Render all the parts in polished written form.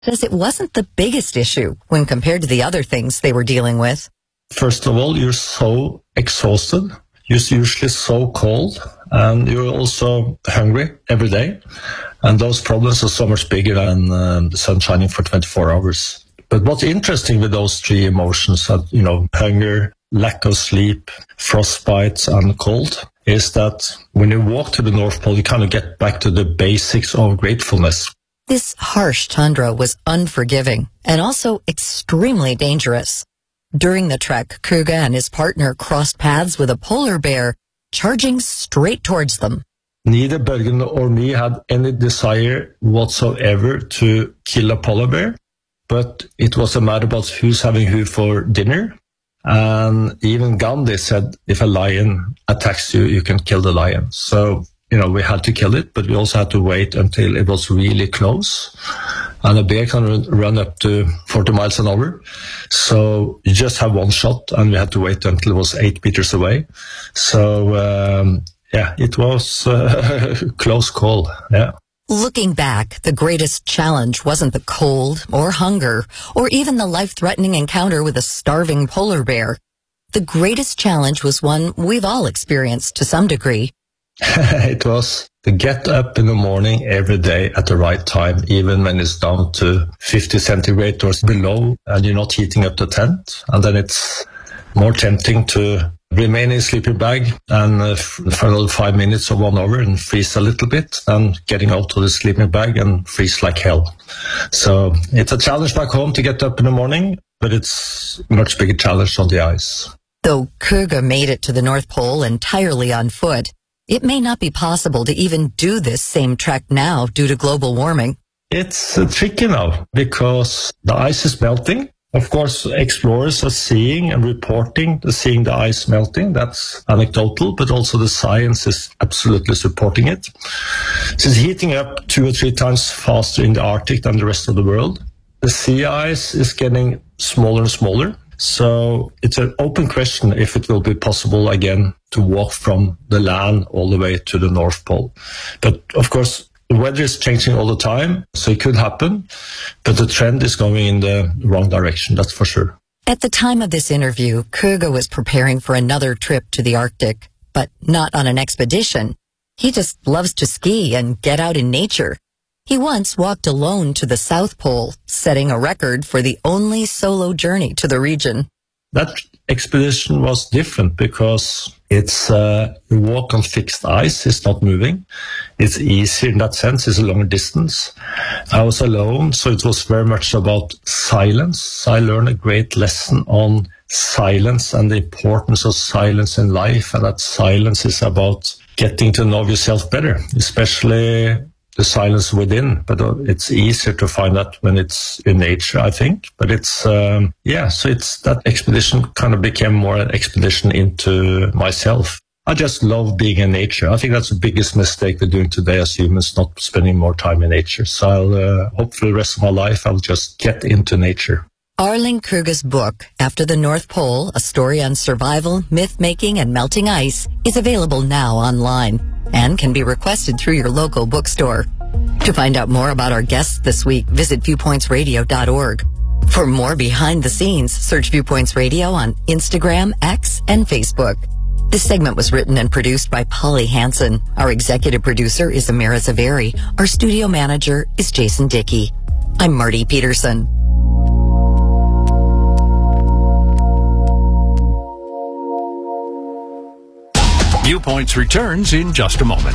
says it wasn't the biggest issue when compared to the other things they were dealing with. First of all, you're so exhausted. You're usually so cold, and you're also hungry every day. And those problems are so much bigger than the sun shining for 24 hours. But what's interesting with those three emotions, hunger, lack of sleep, frostbite, and cold, is that when you walk to the North Pole, you kind of get back to the basics of gratefulness. This harsh tundra was unforgiving and also extremely dangerous. During the trek, Køge and his partner crossed paths with a polar bear charging straight towards them. Neither Børgen or me had any desire whatsoever to kill a polar bear, but it was a matter about who's having who for dinner. And even Gandhi said, if a lion attacks you, you can kill the lion. So, we had to kill it, but we also had to wait until it was really close. And a bear can run up to 40 miles an hour. So you just have one shot, and we had to wait until it was 8 meters away. So, it was a close call. Yeah. Looking back, the greatest challenge wasn't the cold or hunger or even the life-threatening encounter with a starving polar bear. The greatest challenge was one we've all experienced to some degree. It was to get up in the morning every day at the right time, even when it's down to 50 centigrade or below and you're not heating up the tent. And then it's more tempting to remain in a sleeping bag and for another 5 minutes or 1 hour and freeze a little bit, and getting out of the sleeping bag and freeze like hell. So it's a challenge back home to get up in the morning, but it's a much bigger challenge on the ice. Though Køge made it to the North Pole entirely on foot, it may not be possible to even do this same trek now due to global warming. It's tricky now because the ice is melting. Of course, explorers are seeing and reporting seeing the ice melting. That's anecdotal, but also the science is absolutely supporting it. It's heating up 2 or 3 times faster in the Arctic than the rest of the world. The sea ice is getting smaller and smaller. So it's an open question if it will be possible again to walk from the land all the way to the North Pole. But of course, the weather is changing all the time, so it could happen, but the trend is going in the wrong direction, that's for sure. At the time of this interview, Køge was preparing for another trip to the Arctic, but not on an expedition. He just loves to ski and get out in nature. He once walked alone to the South Pole, setting a record for the only solo journey to the region. That expedition was different because it's a walk on fixed ice. It's not moving. It's easier in that sense. It's a longer distance. I was alone, so it was very much about silence. I learned a great lesson on silence and the importance of silence in life, and that silence is about getting to know yourself better, especially the silence within, but it's easier to find that when it's in nature, I think. But it's, so it's that expedition kind of became more an expedition into myself. I just love being in nature. I think that's the biggest mistake we're doing today as humans, not spending more time in nature. So I'll, hopefully the rest of my life, I'll just get into nature. Erling Køge's book, After the North Pole, A Story on Survival, Myth-Making, and Melting Ice, is available now online and can be requested through your local bookstore. To find out more about our guests this week, visit viewpointsradio.org. For more behind the scenes, search Viewpoints Radio on Instagram, X, and Facebook. This segment was written and produced by Polly Hansen. Our executive producer is Amira Zaveri. Our studio manager is Jason Dickey. I'm Marty Peterson. Viewpoints returns in just a moment.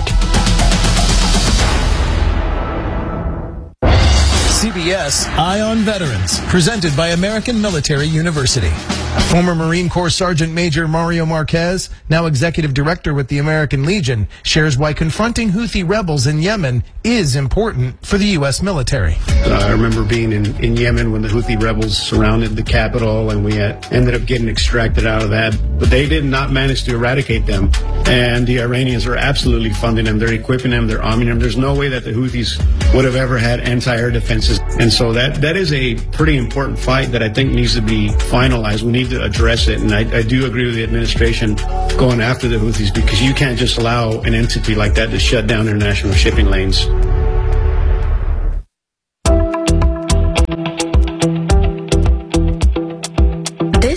CBS Eye on Veterans, presented by American Military University. Former Marine Corps Sergeant Major Mario Marquez, now Executive Director with the American Legion, shares why confronting Houthi rebels in Yemen is important for the U.S. military. I remember being in Yemen when the Houthi rebels surrounded the capital, and we ended up getting extracted out of that. But they did not manage to eradicate them, and the Iranians are absolutely funding them. They're equipping them, they're arming them. There's no way that the Houthis would have ever had anti-air defenses. And so that is a pretty important fight that I think needs to be finalized. We need to address it, and I do agree with the administration going after the Houthis, because you can't just allow an entity like that to shut down international shipping lanes.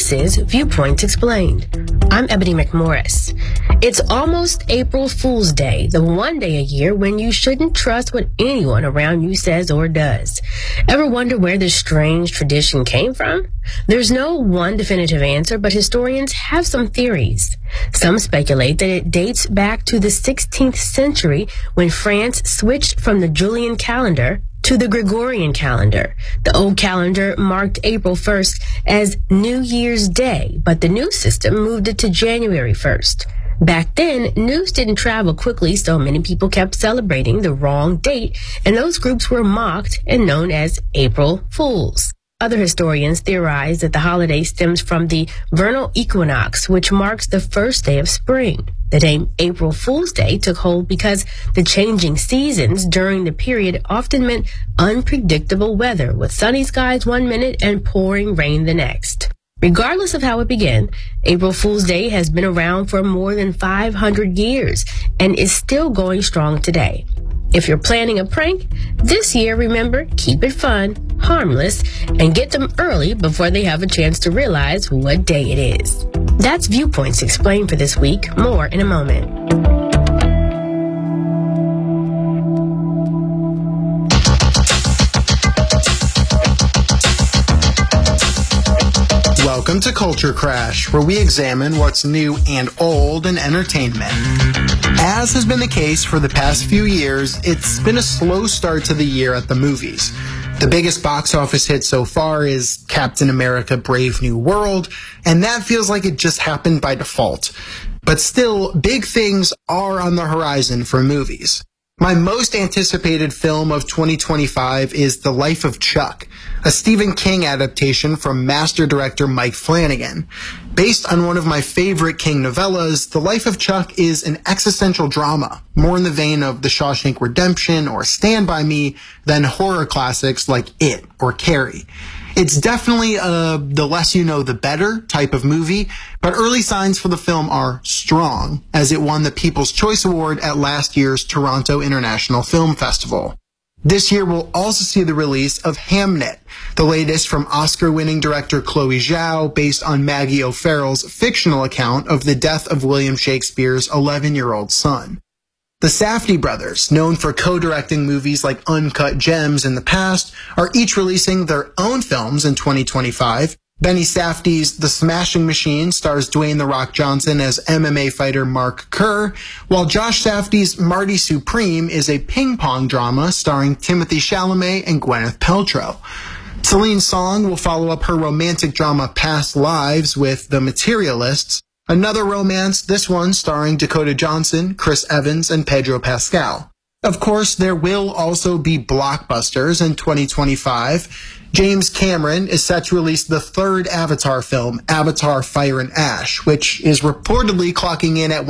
This is Viewpoints Explained. I'm Ebony McMorris. It's almost April Fool's Day, the one day a year when you shouldn't trust what anyone around you says or does. Ever wonder where this strange tradition came from? There's no one definitive answer, but historians have some theories. Some speculate that it dates back to the 16th century when France switched from the Julian calendar to the Gregorian calendar. The old calendar marked April 1st as New Year's Day, but the new system moved it to January 1st. Back then, news didn't travel quickly, so many people kept celebrating the wrong date, and those groups were mocked and known as April Fools. Other historians theorize that the holiday stems from the vernal equinox, which marks the first day of spring. The name April Fool's Day took hold because the changing seasons during the period often meant unpredictable weather, with sunny skies one minute and pouring rain the next. Regardless of how it began, April Fool's Day has been around for more than 500 years and is still going strong today. If you're planning a prank, this year remember, keep it fun, harmless, and get them early before they have a chance to realize what day it is. That's Viewpoints Explained for this week. More in a moment. Welcome to Culture Crash, where we examine what's new and old in entertainment. As has been the case for the past few years, it's been a slow start to the year at the movies. The biggest box office hit so far is Captain America: Brave New World, and that feels like it just happened by default. But still, big things are on the horizon for movies. My most anticipated film of 2025 is The Life of Chuck, a Stephen King adaptation from master director Mike Flanagan. Based on one of my favorite King novellas, The Life of Chuck is an existential drama, more in the vein of The Shawshank Redemption or Stand By Me than horror classics like It or Carrie. It's definitely the less you know the better type of movie, but early signs for the film are strong, as it won the People's Choice Award at last year's Toronto International Film Festival. This year we'll also see the release of Hamnet, the latest from Oscar-winning director Chloe Zhao, based on Maggie O'Farrell's fictional account of the death of William Shakespeare's 11-year-old son. The Safdie brothers, known for co-directing movies like Uncut Gems in the past, are each releasing their own films in 2025. Benny Safdie's The Smashing Machine stars Dwayne "The Rock" Johnson as MMA fighter Mark Kerr, while Josh Safdie's Marty Supreme is a ping-pong drama starring Timothée Chalamet and Gwyneth Paltrow. Celine Song will follow up her romantic drama Past Lives with The Materialists, another romance, this one starring Dakota Johnson, Chris Evans, and Pedro Pascal. Of course, there will also be blockbusters in 2025. James Cameron is set to release the third Avatar film, Avatar: Fire and Ash, which is reportedly clocking in at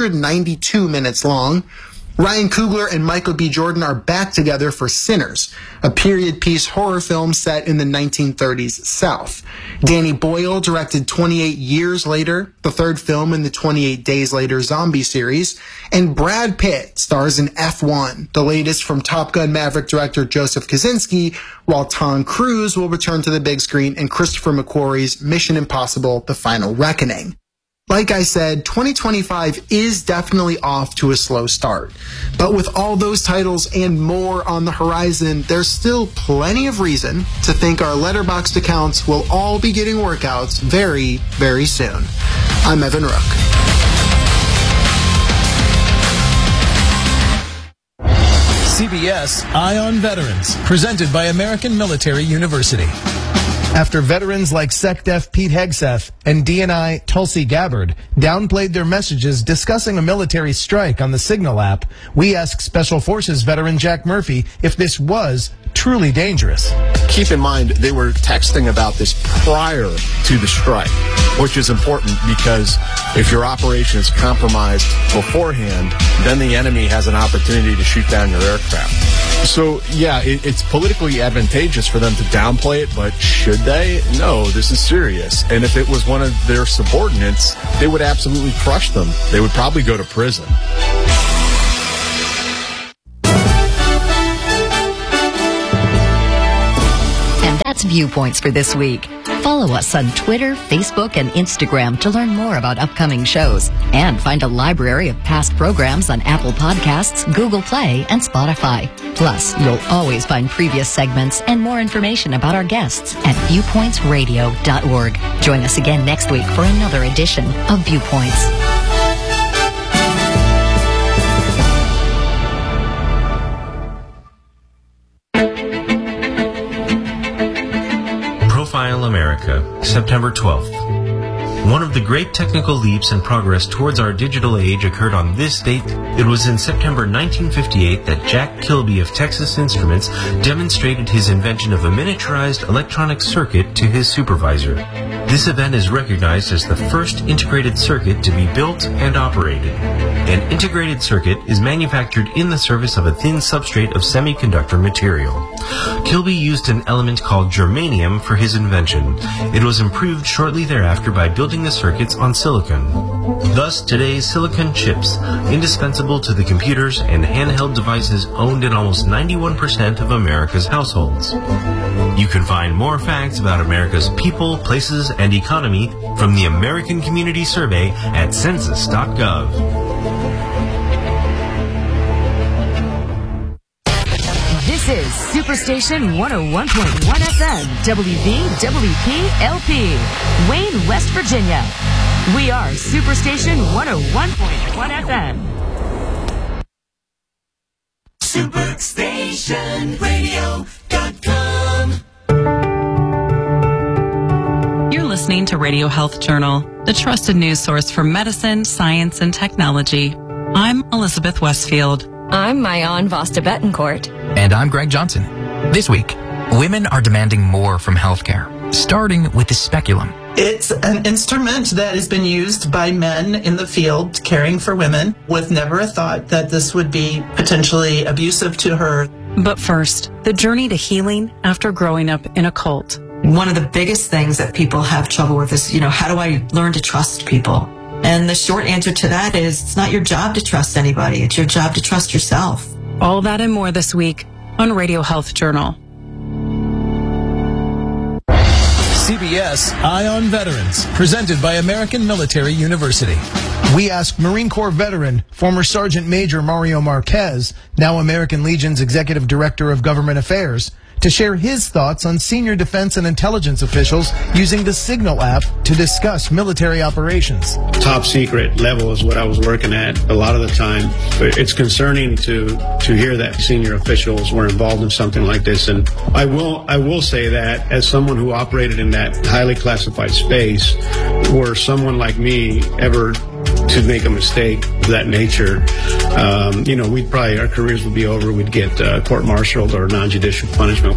192 minutes long. Ryan Coogler and Michael B. Jordan are back together for Sinners, a period-piece horror film set in the 1930s South. Danny Boyle directed 28 Years Later, the third film in the 28 Days Later zombie series, and Brad Pitt stars in F1, the latest from Top Gun Maverick director Joseph Kosinski, while Tom Cruise will return to the big screen in Christopher McQuarrie's Mission Impossible: The Final Reckoning. Like I said, 2025 is definitely off to a slow start. But with all those titles and more on the horizon, there's still plenty of reason to think our Letterboxd accounts will all be getting workouts very, very soon. I'm Evan Rook. CBS Eye on Veterans, presented by American Military University. After veterans like SecDef Pete Hegseth and DNI Tulsi Gabbard downplayed their messages discussing a military strike on the Signal app, we asked Special Forces veteran Jack Murphy if this was truly dangerous. Keep in mind, they were texting about this prior to the strike, which is important because if your operation is compromised beforehand, then the enemy has an opportunity to shoot down your aircraft. So, yeah, it's politically advantageous for them to downplay it, but should they? No, this is serious. And if it was one of their subordinates, they would absolutely crush them. They would probably go to prison. And that's Viewpoints for this week. Follow us on Twitter, Facebook, and Instagram to learn more about upcoming shows and find a library of past programs on Apple Podcasts, Google Play, and Spotify. Plus, you'll always find previous segments and more information about our guests at viewpointsradio.org. Join us again next week for another edition of Viewpoints. Profile America, September 12th. One of the great technical leaps and progress towards our digital age occurred on this date. It was in September 1958 that Jack Kilby of Texas Instruments demonstrated his invention of a miniaturized electronic circuit to his supervisor. This event is recognized as the first integrated circuit to be built and operated. An integrated circuit is manufactured in the surface of a thin substrate of semiconductor material. Kilby used an element called germanium for his invention. It was improved shortly thereafter by building the circuits on silicon. Thus, today's silicon chips, indispensable to the computers and handheld devices owned in almost 91% of America's households. You can find more facts about America's people, places, and economy from the American Community Survey at census.gov. This is Superstation 101.1 FM, WVWP-LP, Wayne, West Virginia. We are Superstation 101.1 FM. SuperstationRadio.com. You're listening to Radio Health Journal, the trusted news source for medicine, science, and technology. I'm Elizabeth Westfield. I'm Mayan Vasta Betancourt. And I'm Greg Johnson. This week, women are demanding more from healthcare, starting with the speculum. It's an instrument that has been used by men in the field caring for women with never a thought that this would be potentially abusive to her. But first, the journey to healing after growing up in a cult. One of the biggest things that people have trouble with is, how do I learn to trust people? And the short answer to that is it's not your job to trust anybody. It's your job to trust yourself. All that and more this week on Radio Health Journal. CBS Eye on Veterans, presented by American Military University. We asked Marine Corps veteran, former Sergeant Major Mario Marquez, now American Legion's Executive Director of Government Affairs, to share his thoughts on senior defense and intelligence officials using the Signal app to discuss military operations. Top secret level is what I was working at a lot of the time. But it's concerning to hear that senior officials were involved in something like this. And I will say that as someone who operated in that highly classified space, were someone like me ever to make a mistake of that nature, our careers would be over. We'd get court-martialed or non-judicial punishment.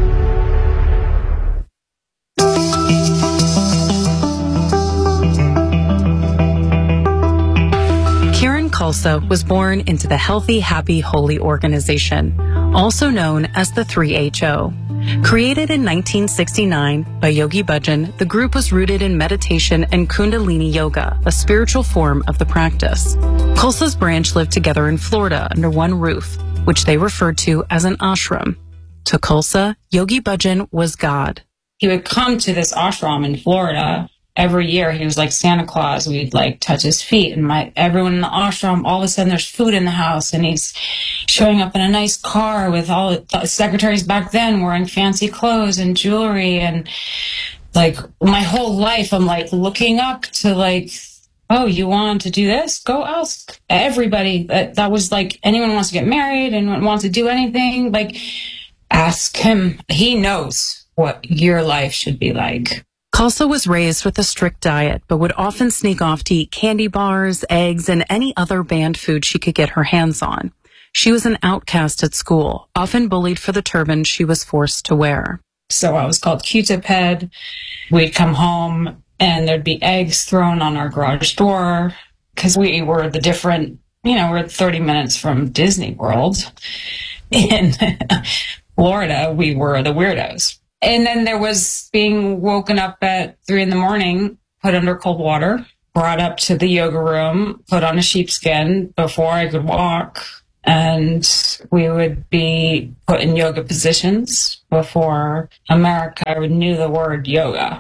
Karen Kulsa was born into the Healthy, Happy, Holy organization, also known as the 3HO. Created in 1969 by Yogi Bhajan, the group was rooted in meditation and Kundalini Yoga, a spiritual form of the practice. Kulsa's branch lived together in Florida under one roof, which they referred to as an ashram. To Kulsa, Yogi Bhajan was God. He would come to this ashram in Florida every year. He was like Santa Claus. We'd touch his feet, and everyone in the ashram, all of a sudden there's food in the house, and he's showing up in a nice car with all the secretaries back then wearing fancy clothes and jewelry. And my whole life I'm looking up to oh, you want to do this? Go ask everybody. That was anyone wants to get married, anyone wants to do anything, ask him. He knows what your life should be like. Kulsa was raised with a strict diet, but would often sneak off to eat candy bars, eggs, and any other banned food she could get her hands on. She was an outcast at school, often bullied for the turban she was forced to wear. So I was called Q-tip head. We'd come home and there'd be eggs thrown on our garage door because we were the different, we're 30 minutes from Disney World. In Florida, we were the weirdos. And then there was being woken up at 3 a.m, put under cold water, brought up to the yoga room, put on a sheepskin before I could walk. And we would be put in yoga positions before America knew the word yoga.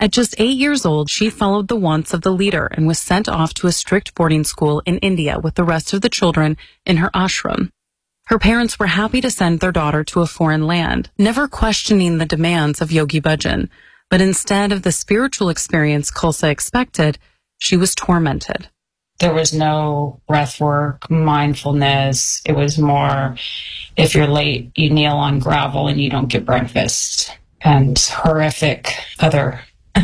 At just 8 years old, she followed the wants of the leader and was sent off to a strict boarding school in India with the rest of the children in her ashram. Her parents were happy to send their daughter to a foreign land, never questioning the demands of Yogi Bhajan. But instead of the spiritual experience Khalsa expected, she was tormented. There was no breath work, mindfulness. It was more, if you're late, you kneel on gravel and you don't get breakfast. And horrific other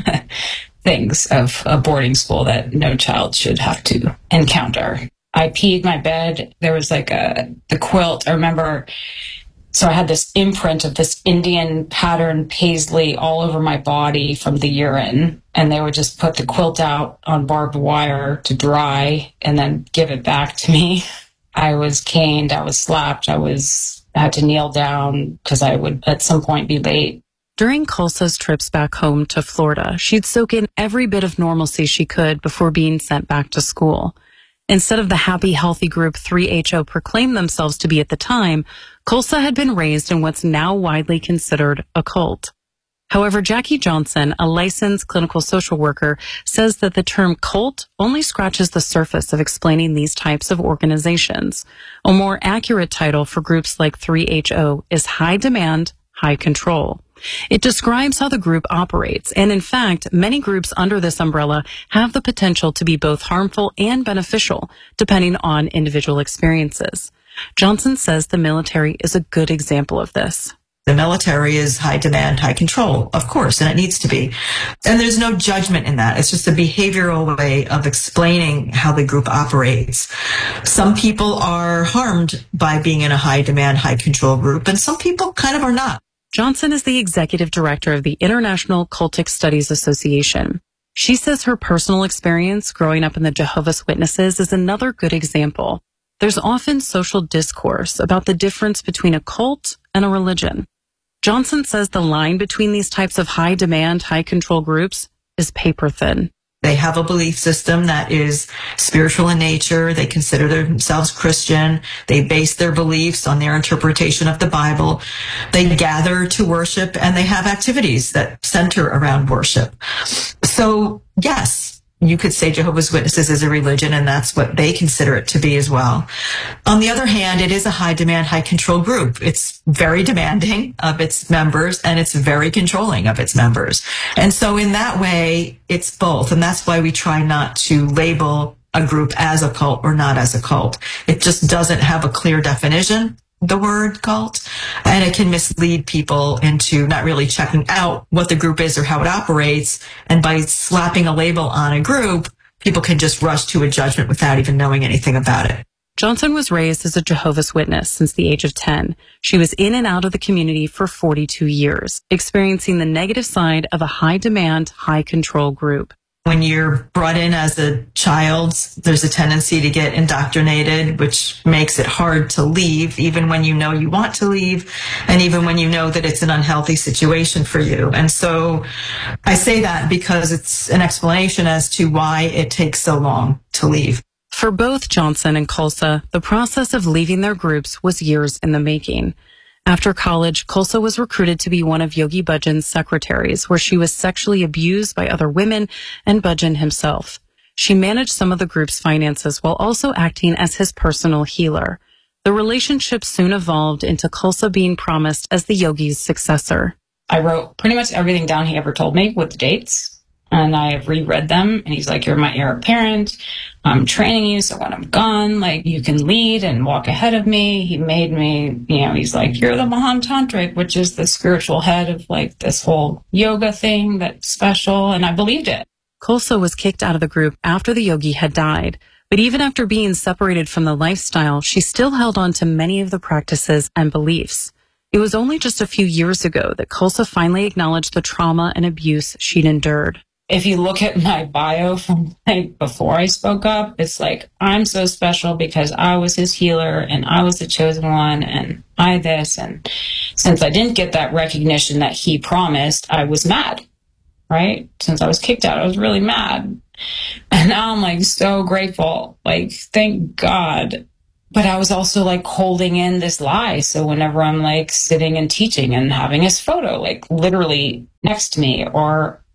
things of a boarding school that no child should have to encounter. I peed my bed. There was like the quilt. I remember, so I had this imprint of this Indian pattern paisley all over my body from the urine. And they would just put the quilt out on barbed wire to dry and then give it back to me. I was caned. I was slapped. I had to kneel down because I would at some point be late. During Khalsa's trips back home to Florida, she'd soak in every bit of normalcy she could before being sent back to school. Instead of the happy, healthy group 3HO proclaimed themselves to be at the time, Khalsa had been raised in what's now widely considered a cult. However, Jackie Johnson, a licensed clinical social worker, says that the term cult only scratches the surface of explaining these types of organizations. A more accurate title for groups like 3HO is high demand, high control. It describes how the group operates, and in fact, many groups under this umbrella have the potential to be both harmful and beneficial, depending on individual experiences. Johnson says the military is a good example of this. The military is high demand, high control, of course, and it needs to be. And there's no judgment in that. It's just a behavioral way of explaining how the group operates. Some people are harmed by being in a high demand, high control group, and some people kind of are not. Johnson is the executive director of the International Cultic Studies Association. She says her personal experience growing up in the Jehovah's Witnesses is another good example. There's often social discourse about the difference between a cult and a religion. Johnson says the line between these types of high demand, high control groups is paper thin. They have a belief system that is spiritual in nature. They consider themselves Christian. They base their beliefs on their interpretation of the Bible. They gather to worship, and they have activities that center around worship. So, yes, you could say Jehovah's Witnesses is a religion, and that's what they consider it to be as well. On the other hand, it is a high-demand, high-control group. It's very demanding of its members, and it's very controlling of its members. And so in that way, it's both, and that's why we try not to label a group as a cult or not as a cult. It just doesn't have a clear definition, the word cult, and it can mislead people into not really checking out what the group is or how it operates. And by slapping a label on a group, people can just rush to a judgment without even knowing anything about it. Johnson was raised as a Jehovah's Witness since the age of 10. She was in and out of the community for 42 years, experiencing the negative side of a high-demand, high-control group. When you're brought in as a child, there's a tendency to get indoctrinated, which makes it hard to leave, even when you know you want to leave, and even when you know that it's an unhealthy situation for you. And so I say that because it's an explanation as to why it takes so long to leave. For both Johnson and Khalsa, the process of leaving their groups was years in the making. After college, Khalsa was recruited to be one of Yogi Bhajan's secretaries, where she was sexually abused by other women and Bhajan himself. She managed some of the group's finances while also acting as his personal healer. The relationship soon evolved into Khalsa being promised as the yogi's successor. I wrote pretty much everything down he ever told me with the dates. And I have reread them, and he's like, you're my heir apparent. I'm training you, so when I'm gone, like, you can lead and walk ahead of me. He made me, he's like, you're the Mahan Tantric, which is the spiritual head of, like, this whole yoga thing that's special, and I believed it. Khalsa was kicked out of the group after the yogi had died, but even after being separated from the lifestyle, she still held on to many of the practices and beliefs. It was only just a few years ago that Khalsa finally acknowledged the trauma and abuse she'd endured. If you look at my bio from before I spoke up, it's like, I'm so special because I was his healer and I was the chosen one and I this. And since I didn't get that recognition that he promised, I was mad, right? Since I was kicked out, I was really mad. And now I'm like so grateful, like, thank God. But I was also like holding in this lie. So whenever I'm like sitting and teaching and having his photo like literally next to me, or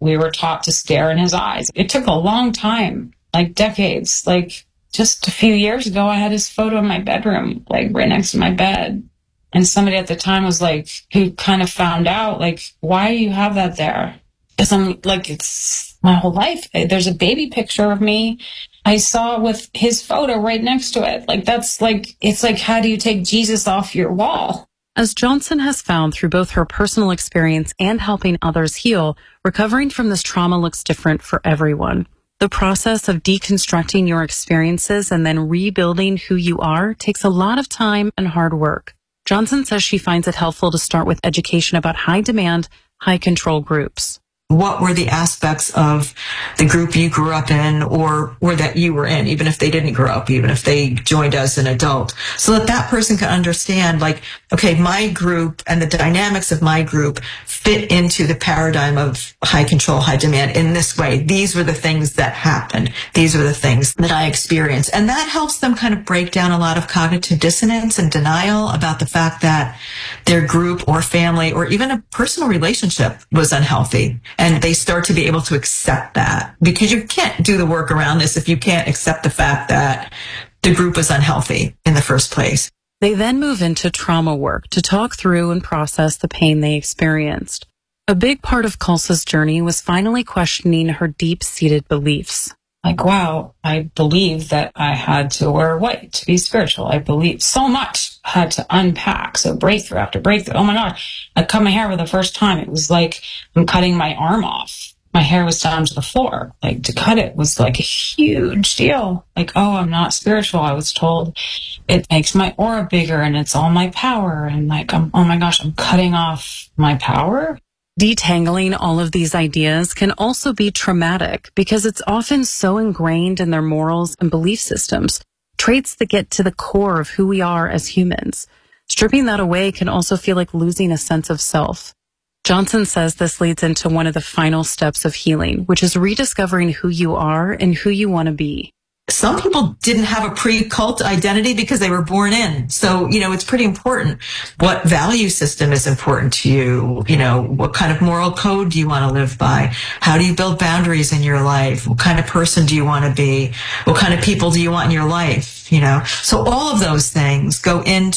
we were taught to stare in his eyes. It took a long time, like decades. Like just a few years ago, I had his photo in my bedroom, like right next to my bed. And somebody at the time was like, who kind of found out, like, why do you have that there? Because I'm like, it's my whole life. There's a baby picture of me I saw with his photo right next to it. Like, that's like, it's like, how do you take Jesus off your wall? As Johnson has found through both her personal experience and helping others heal, recovering from this trauma looks different for everyone. The process of deconstructing your experiences and then rebuilding who you are takes a lot of time and hard work. Johnson says she finds it helpful to start with education about high-demand, high-control groups. What were the aspects of the group you grew up in or that you were in, even if they didn't grow up, even if they joined as an adult, so that that person can understand, like, okay, my group and the dynamics of my group fit into the paradigm of high control, high demand in this way. These were the things that happened. These were the things that I experienced. And that helps them kind of break down a lot of cognitive dissonance and denial about the fact that their group or family or even a personal relationship was unhealthy. And they start to be able to accept that, because you can't do the work around this if you can't accept the fact that the group was unhealthy in the first place. They then move into trauma work to talk through and process the pain they experienced. A big part of Kulsa's journey was finally questioning her deep-seated beliefs. Like, wow, I believe that I had to wear white to be spiritual. I believe so much had to unpack. So breakthrough after breakthrough. Oh my God. I cut my hair for the first time. It was like I'm cutting my arm off. My hair was down to the floor. Like, to cut it was like a huge deal. Like, oh, I'm not spiritual. I was told it makes my aura bigger and it's all my power. And like, oh my gosh, I'm cutting off my power. Detangling all of these ideas can also be traumatic because it's often so ingrained in their morals and belief systems, traits that get to the core of who we are as humans. Stripping that away can also feel like losing a sense of self. Johnson says this leads into one of the final steps of healing, which is rediscovering who you are and who you want to be. Some people didn't have a pre-cult identity because they were born in. So, it's pretty important. What value system is important to you? What kind of moral code do you want to live by? How do you build boundaries in your life? What kind of person do you want to be? What kind of people do you want in your life? So all of those things go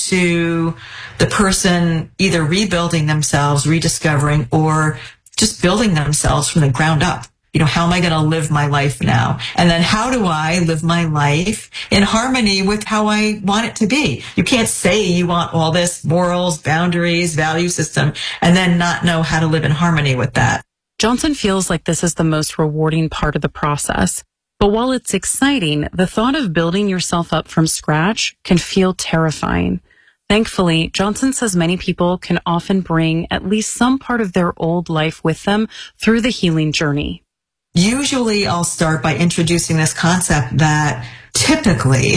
into the person either rebuilding themselves, rediscovering, or just building themselves from the ground up. How am I going to live my life now? And then how do I live my life in harmony with how I want it to be? You can't say you want all this morals, boundaries, value system, and then not know how to live in harmony with that. Johnson feels like this is the most rewarding part of the process. But while it's exciting, the thought of building yourself up from scratch can feel terrifying. Thankfully, Johnson says many people can often bring at least some part of their old life with them through the healing journey. Usually I'll start by introducing this concept that typically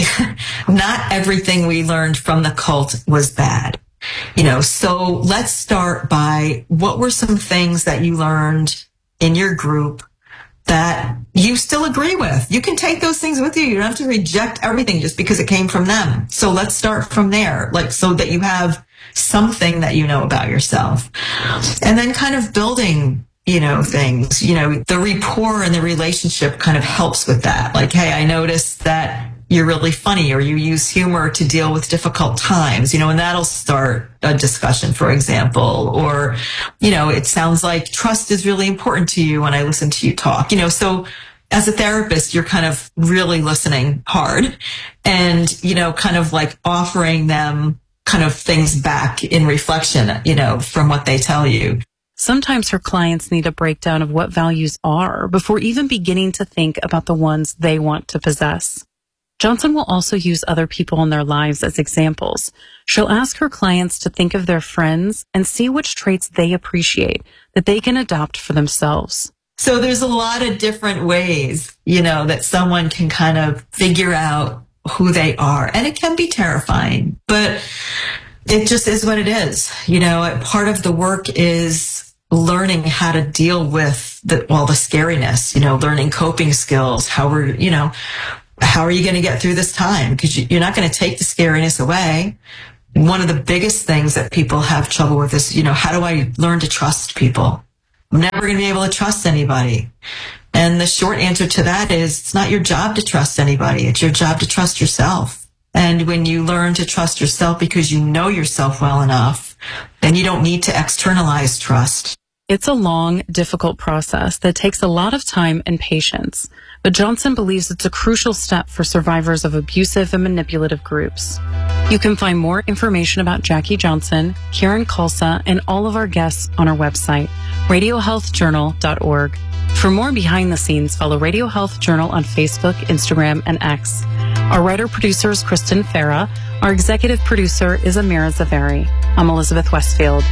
not everything we learned from the cult was bad. So let's start by what were some things that you learned in your group that you still agree with. You can take those things with you. You don't have to reject everything just because it came from them. So let's start from there, so that you have something that you know about yourself. And then kind of building things, the rapport and the relationship kind of helps with that. Like, hey, I noticed that you're really funny, or you use humor to deal with difficult times, and that'll start a discussion, for example. Or, it sounds like trust is really important to you when I listen to you talk, so as a therapist, you're kind of really listening hard and, kind of like offering them kind of things back in reflection, from what they tell you. Sometimes her clients need a breakdown of what values are before even beginning to think about the ones they want to possess. Johnson will also use other people in their lives as examples. She'll ask her clients to think of their friends and see which traits they appreciate that they can adopt for themselves. So there's a lot of different ways, that someone can kind of figure out who they are. And it can be terrifying, but it just is what it is. Part of the work is learning how to deal with the scariness, learning coping skills. How are you going to get through this time? Because you're not going to take the scariness away. One of the biggest things that people have trouble with is, how do I learn to trust people? I'm never going to be able to trust anybody. And the short answer to that is it's not your job to trust anybody. It's your job to trust yourself. And when you learn to trust yourself because you know yourself well enough, then you don't need to externalize trust. It's a long, difficult process that takes a lot of time and patience, but Johnson believes it's a crucial step for survivors of abusive and manipulative groups. You can find more information about Jackie Johnson, Karen Khalsa, and all of our guests on our website, radiohealthjournal.org. For more behind the scenes, follow Radio Health Journal on Facebook, Instagram, and X. Our writer-producer is Kristen Farah. Our executive producer is Amira Zavari. I'm Elizabeth Westfield.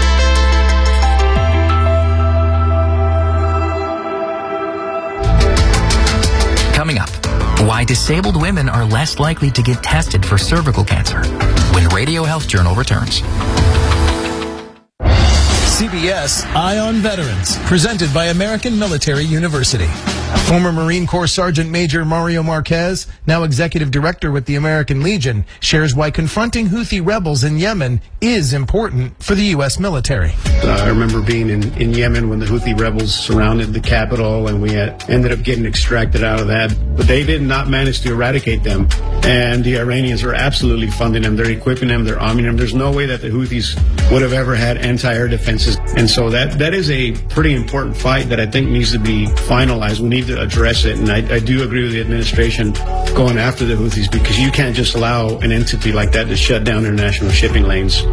Coming up, why disabled women are less likely to get tested for cervical cancer when Radio Health Journal returns. CBS Eye on Veterans, presented by American Military University. Former Marine Corps Sergeant Major Mario Marquez, now Executive Director with the American Legion, shares why confronting Houthi rebels in Yemen is important for the U.S. military. I remember being in Yemen when the Houthi rebels surrounded the capital, and we ended up getting extracted out of that. But they did not manage to eradicate them, and the Iranians are absolutely funding them. They're equipping them, they're arming them. There's no way that the Houthis would have ever had anti-air defenses. And so that is a pretty important fight that I think needs to be finalized. We need to address it, and I do agree with the administration going after the Houthis, because you can't just allow an entity like that to shut down international shipping lanes.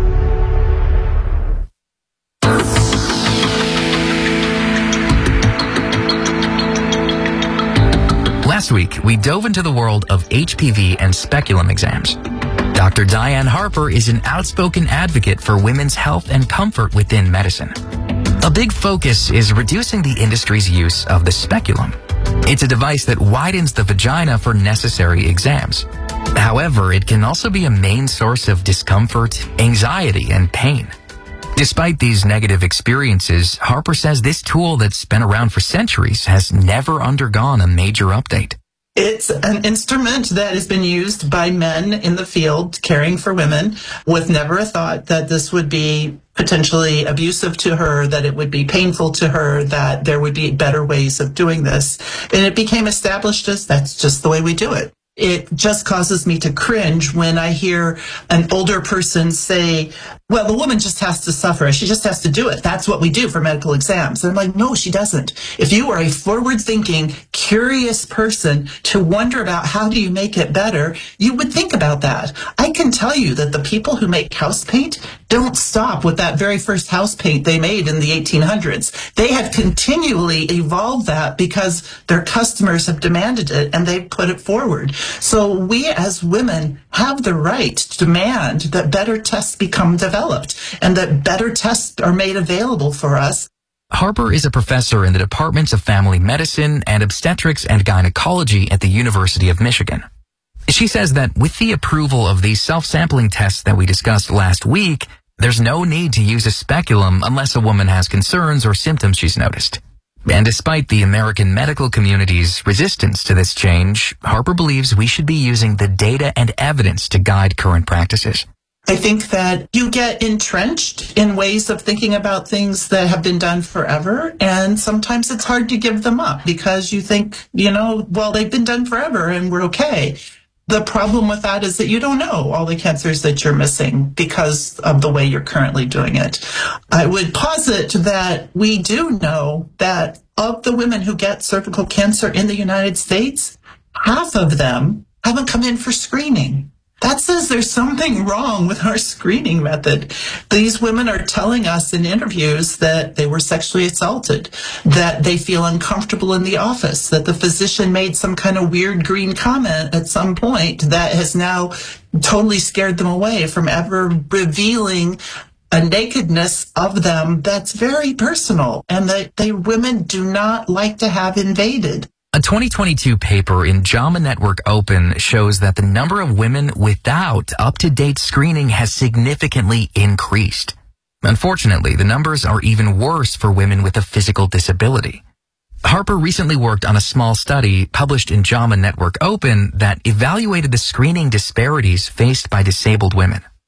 Last week, we dove into the world of HPV and speculum exams. Dr. Diane Harper is an outspoken advocate for women's health and comfort within medicine. A big focus is reducing the industry's use of the speculum. It's a device that widens the vagina for necessary exams. However, it can also be a main source of discomfort, anxiety, and pain. Despite these negative experiences, Harper says this tool that's been around for centuries has never undergone a major update. It's an instrument that has been used by men in the field caring for women with never a thought that this would be potentially abusive to her, that it would be painful to her, that there would be better ways of doing this. And it became established as that's just the way we do it. It just causes me to cringe when I hear an older person say, well, the woman just has to suffer. She just has to do it. That's what we do for medical exams. And I'm like, no, she doesn't. If you are a forward-thinking, curious person to wonder about how do you make it better, you would think about that. I can tell you that the people who make house paint don't stop with that very first house paint they made in the 1800s. They have continually evolved that because their customers have demanded it and they've put it forward. So we as women have the right to demand that better tests become developed and that better tests are made available for us. Harper is a professor in the Departments of Family Medicine and Obstetrics and Gynecology at the University of Michigan. She says that with the approval of these self-sampling tests that we discussed last week, there's no need to use a speculum unless a woman has concerns or symptoms she's noticed. And despite the American medical community's resistance to this change, Harper believes we should be using the data and evidence to guide current practices. I think that you get entrenched in ways of thinking about things that have been done forever, and sometimes it's hard to give them up because you think, well, they've been done forever and we're okay. The problem with that is that you don't know all the cancers that you're missing because of the way you're currently doing it. I would posit that we do know that of the women who get cervical cancer in the United States, half of them haven't come in for screening. That says there's something wrong with our screening method. These women are telling us in interviews that they were sexually assaulted, that they feel uncomfortable in the office, that the physician made some kind of weird green comment at some point that has now totally scared them away from ever revealing a nakedness of them that's very personal and that women do not like to have invaded. A 2022 paper in JAMA Network Open shows that the number of women without up-to-date screening has significantly increased. Unfortunately, the numbers are even worse for women with a physical disability. Harper recently worked on a small study published in JAMA Network Open that evaluated the screening disparities faced by disabled women.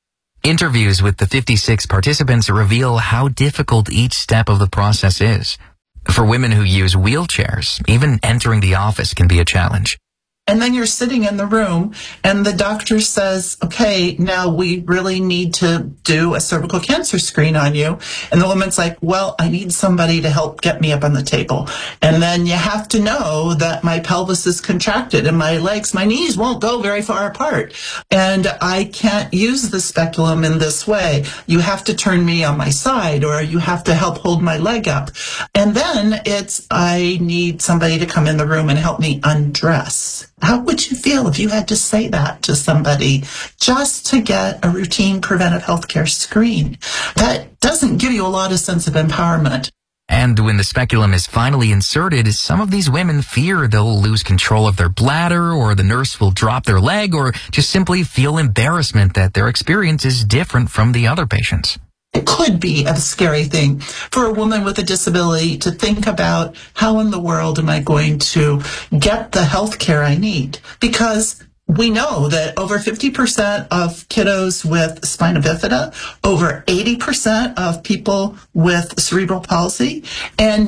Interviews with the 56 participants reveal how difficult each step of the process is. For women who use wheelchairs, even entering the office can be a challenge. And then you're sitting in the room and the doctor says, okay, now we really need to do a cervical cancer screen on you. And the woman's like, well, I need somebody to help get me up on the table. And then you have to know that my pelvis is contracted and my legs, my knees won't go very far apart. And I can't use the speculum in this way. You have to turn me on my side, or you have to help hold my leg up. And then I need somebody to come in the room and help me undress. How would you feel if you had to say that to somebody just to get a routine preventive healthcare screen? That doesn't give you a lot of sense of empowerment. And when the speculum is finally inserted, some of these women fear they'll lose control of their bladder, or the nurse will drop their leg, or just simply feel embarrassment that their experience is different from the other patients. It could be a scary thing for a woman with a disability to think about, how in the world am I going to get the health care I need? Because we know that over 50% of kiddos with spina bifida, over 80% of people with cerebral palsy, and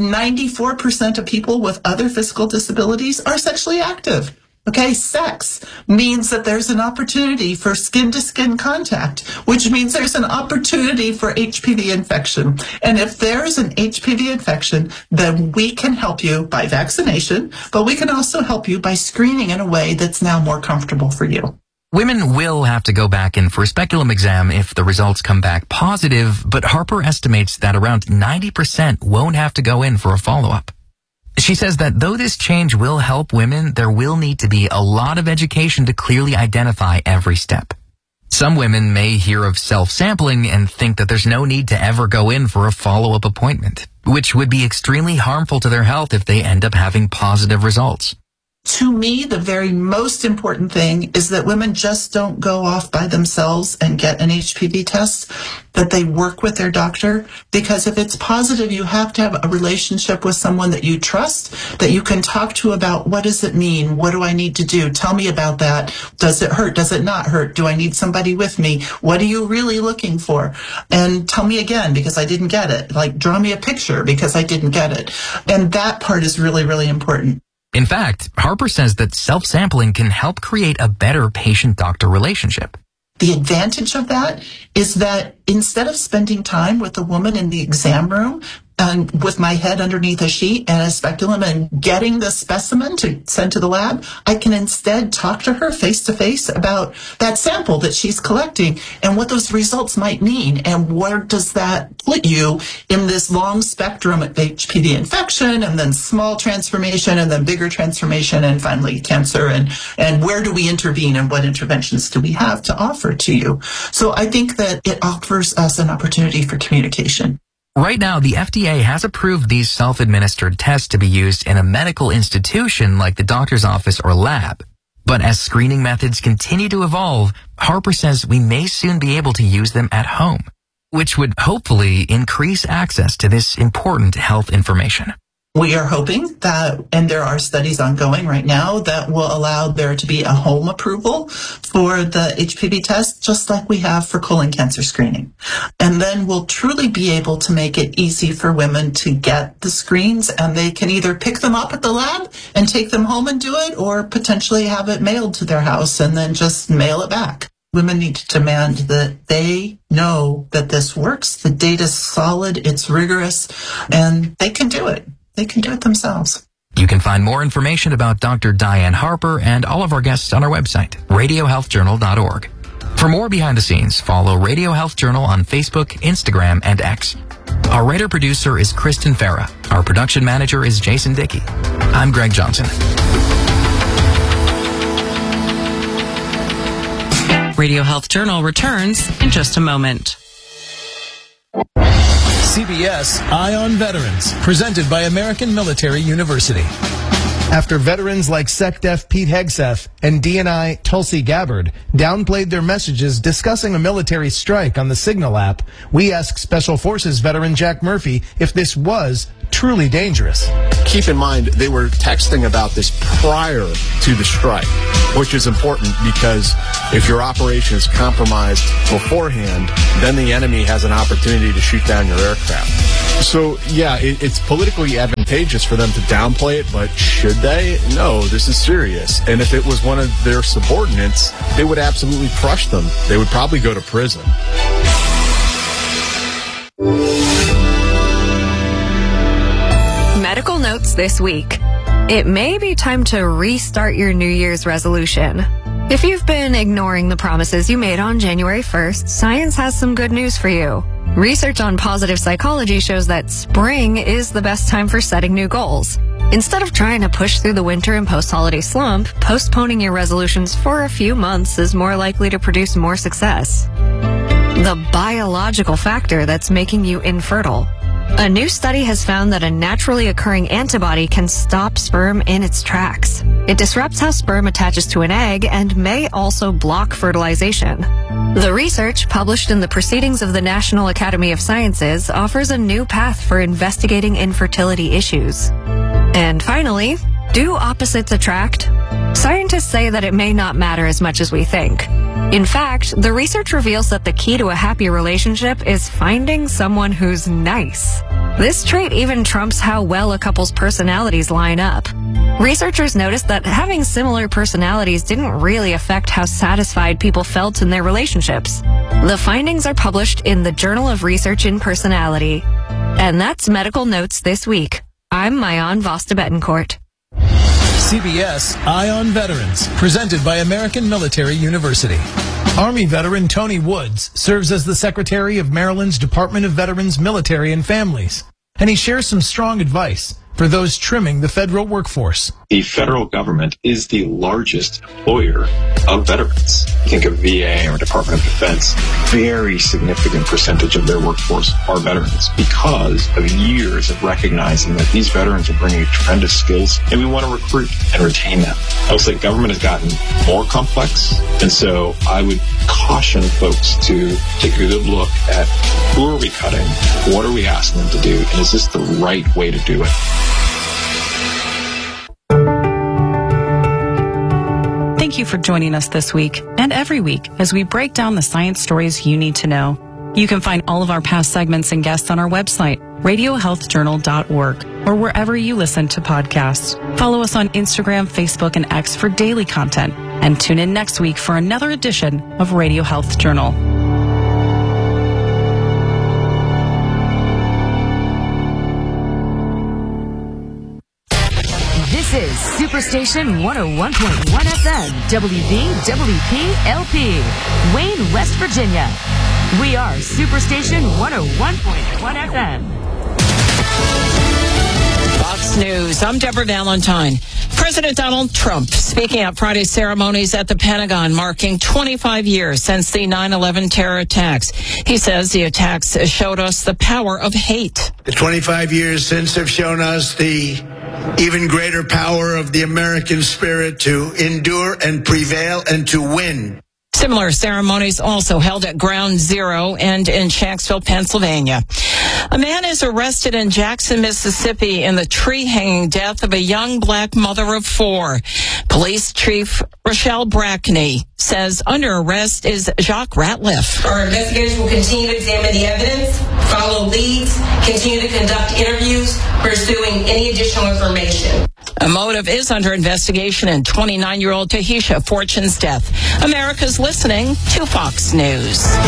94% of people with other physical disabilities are sexually active. Okay, sex means that there's an opportunity for skin-to-skin contact, which means there's an opportunity for HPV infection. And if there's an HPV infection, then we can help you by vaccination, but we can also help you by screening in a way that's now more comfortable for you. Women will have to go back in for a speculum exam if the results come back positive, but Harper estimates that around 90% won't have to go in for a follow-up. She says that though this change will help women, there will need to be a lot of education to clearly identify every step. Some women may hear of self-sampling and think that there's no need to ever go in for a follow-up appointment, which would be extremely harmful to their health if they end up having positive results. To me, the very most important thing is that women just don't go off by themselves and get an HPV test, that they work with their doctor, because if it's positive, you have to have a relationship with someone that you trust, that you can talk to about, what does it mean? What do I need to do? Tell me about that. Does it hurt? Does it not hurt? Do I need somebody with me? What are you really looking for? And tell me again, because I didn't get it. Like, draw me a picture because I didn't get it. And that part is really, really important. In fact, Harper says that self-sampling can help create a better patient-doctor relationship. The advantage of that is that instead of spending time with the woman in the exam room and with my head underneath a sheet and a speculum and getting the specimen to send to the lab, I can instead talk to her face-to-face about that sample that she's collecting and what those results might mean, and where does that put you in this long spectrum of HPV infection, and then small transformation, and then bigger transformation, and finally cancer, and where do we intervene, and what interventions do we have to offer to you? So I think that it offers us an opportunity for communication. Right now, the FDA has approved these self-administered tests to be used in a medical institution like the doctor's office or lab. But as screening methods continue to evolve, Harper says we may soon be able to use them at home, which would hopefully increase access to this important health information. We are hoping that, and there are studies ongoing right now, that will allow there to be a home approval for the HPV test, just like we have for colon cancer screening. And then we'll truly be able to make it easy for women to get the screens, and they can either pick them up at the lab and take them home and do it, or potentially have it mailed to their house and then just mail it back. Women need to demand that they know that this works, the data's solid, it's rigorous, and they can do it. They can do it themselves. You can find more information about Dr. Diane Harper and all of our guests on our website, radiohealthjournal.org. For more behind the scenes, follow Radio Health Journal on Facebook, Instagram, and X. Our writer-producer is Kristen Farah. Our production manager is Jason Dickey. I'm Greg Johnson. Radio Health Journal returns in just a moment. CBS Eye on Veterans, presented by American Military University. After veterans like SecDef Pete Hegseth and DNI Tulsi Gabbard downplayed their messages discussing a military strike on the Signal app, we asked Special Forces veteran Jack Murphy if this was truly dangerous. Keep in mind, they were texting about this prior to the strike, which is important because if your operation is compromised beforehand, then the enemy has an opportunity to shoot down your aircraft. So, yeah, it's politically advantageous for them to downplay it, but should they? No, this is serious. And if it was one of their subordinates, they would absolutely crush them. They would probably go to prison. Medical notes this week. It may be time to restart your New Year's resolution. If you've been ignoring the promises you made on January 1st, science has some good news for you. Research on positive psychology shows that spring is the best time for setting new goals. Instead of trying to push through the winter and post-holiday slump, postponing your resolutions for a few months is more likely to produce more success. The biological factor that's making you infertile. A new study has found that a naturally occurring antibody can stop sperm in its tracks. It disrupts how sperm attaches to an egg and may also block fertilization. The research, published in the Proceedings of the National Academy of Sciences, offers a new path for investigating infertility issues. And finally, do opposites attract? Scientists say that it may not matter as much as we think. In fact, the research reveals that the key to a happy relationship is finding someone who's nice. This trait even trumps how well a couple's personalities line up. Researchers noticed that having similar personalities didn't really affect how satisfied people felt in their relationships. The findings are published in the Journal of Research in Personality. And that's Medical Notes this week. I'm Mayan Vosta Betancourt. CBS Eye on Veterans, presented by American Military University. Army veteran Tony Woods serves as the Secretary of Maryland's Department of Veterans, Military, and Families, and he shares some strong advice for those trimming the federal workforce. The federal government is the largest employer of veterans. Think of VA or Department of Defense. Very significant percentage of their workforce are veterans because of years of recognizing that these veterans are bringing tremendous skills and we want to recruit and retain them. I would say government has gotten more complex, and so I would caution folks to take a good look at who are we cutting, what are we asking them to do, and is this the right way to do it? Thank you for joining us this week and every week as we break down the science stories you need to know. You can find all of our past segments and guests on our website, radiohealthjournal.org, or wherever you listen to podcasts. Follow us on Instagram, Facebook, and X for daily content, and tune in next week for another edition of Radio Health Journal. This is Superstation 101.1 FM, WVWP-LP, Wayne, West Virginia. We are Superstation 101.1 FM. Fox News. I'm Deborah Valentine. President Donald Trump speaking at Friday's ceremonies at the Pentagon, marking 25 years since the 9/11 terror attacks. He says the attacks showed us the power of hate. The 25 years since have shown us the even greater power of the American spirit to endure and prevail and to win. Similar ceremonies also held at Ground Zero and in Shanksville, Pennsylvania. A man is arrested in Jackson, Mississippi in the tree-hanging death of a young black mother of 4. Police Chief Rochelle Brackney says under arrest is Jacques Ratliff. Our investigators will continue to examine the evidence, follow leads, continue to conduct interviews, pursuing any additional information. A motive is under investigation in 29-year-old Tahisha Fortune's death. America's listening to Fox News.